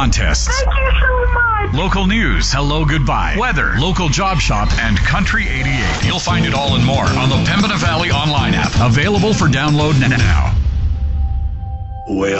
contests. Thank you so much. Local news, hello, goodbye, weather, local job shop, and Country 88. You'll find it all and more on the Pembina Valley online app. Available for download now. Well,